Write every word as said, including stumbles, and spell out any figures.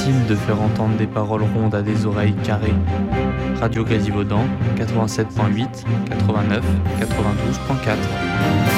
impossible de faire entendre des paroles rondes à des oreilles carrées. Radio Grésilvaudan, quatre-vingt-sept point huit, quatre-vingt-neuf, quatre-vingt-douze point quatre.